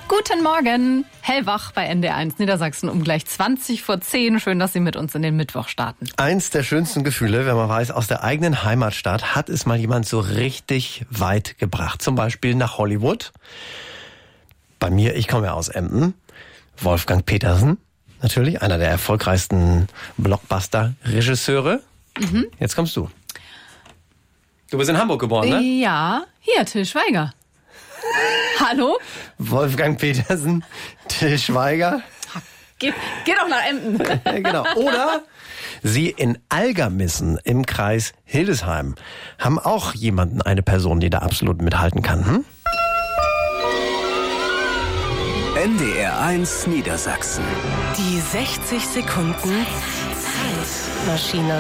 Guten Morgen, hellwach bei NDR1 Niedersachsen um gleich 20:10. Schön, dass Sie mit uns in den Mittwoch starten. Eins der schönsten Gefühle, wenn man weiß, aus der eigenen Heimatstadt hat es mal jemand so richtig weit gebracht. Zum Beispiel nach Hollywood. Bei mir, ich komme ja aus Emden. Wolfgang Petersen, natürlich, einer der erfolgreichsten Blockbuster-Regisseure. Jetzt kommst du. Du bist in Hamburg geboren, ne? Ja, hier, Till Schweiger. Hallo? Wolfgang Petersen, Till Schweiger. Geh doch nach Emden. Genau. Oder Sie in Algermissen im Kreis Hildesheim haben auch jemanden, eine Person, die da absolut mithalten kann. NDR1 Niedersachsen. Die 60 Sekunden Zeitmaschine.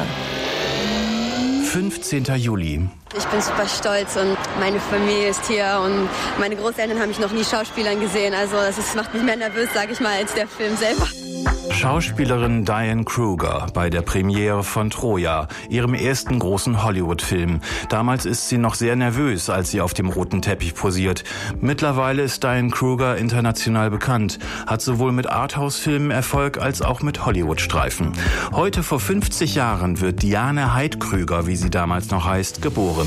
15. Juli. Ich bin super stolz und meine Familie ist hier und meine Großeltern haben mich noch nie Schauspielern gesehen. Also das macht mich mehr nervös, sage ich mal, als der Film selber. Schauspielerin Diane Kruger bei der Premiere von Troja, ihrem ersten großen Hollywood-Film. Damals ist sie noch sehr nervös, als sie auf dem roten Teppich posiert. Mittlerweile ist Diane Kruger international bekannt, hat sowohl mit Arthouse-Filmen Erfolg als auch mit Hollywood-Streifen. Heute vor 50 Jahren wird Diane Heidkrüger, wie sie damals noch heißt, geboren.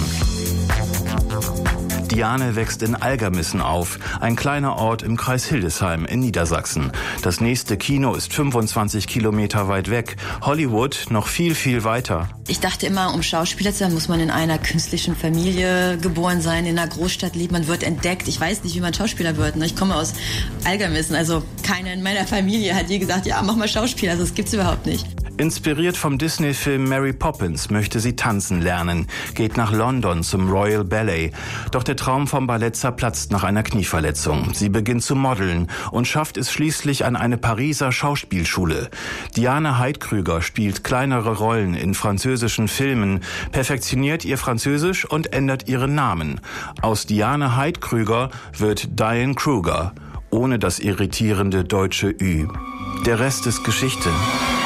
Diane wächst in Algermissen auf, ein kleiner Ort im Kreis Hildesheim in Niedersachsen. Das nächste Kino ist 25 Kilometer weit weg. Hollywood noch viel, viel weiter. Ich dachte immer, um Schauspieler zu sein, muss man in einer künstlichen Familie geboren sein, in einer Großstadt leben, man wird entdeckt. Ich weiß nicht, wie man Schauspieler wird. Ich komme aus Algermissen, also keiner in meiner Familie hat je gesagt, ja, mach mal Schauspieler, also das gibt's überhaupt nicht. Inspiriert vom Disney-Film Mary Poppins möchte sie tanzen lernen, geht nach London zum Royal Ballet. Doch der Traum vom Ballett zerplatzt nach einer Knieverletzung. Sie beginnt zu modeln und schafft es schließlich an eine Pariser Schauspielschule. Diane Heidkrüger spielt kleinere Rollen in französischen Filmen, perfektioniert ihr Französisch und ändert ihren Namen. Aus Diane Heidkrüger wird Diane Kruger, ohne das irritierende deutsche Ü. Der Rest ist Geschichte.